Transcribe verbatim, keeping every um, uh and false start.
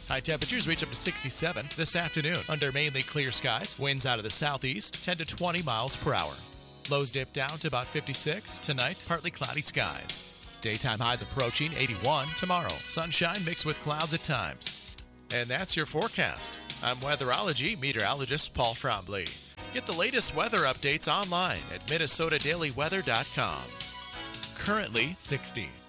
High temperatures reach up to sixty-seven this afternoon under mainly clear skies. Winds out of the southeast, ten to twenty miles per hour. Lows dip down to about fifty-six. Tonight, partly cloudy skies. Daytime highs approaching eighty-one tomorrow. Sunshine mixed with clouds at times. And that's your forecast. I'm weatherology meteorologist Paul Frombley. Get the latest weather updates online at minnesota daily weather dot com. Currently sixty.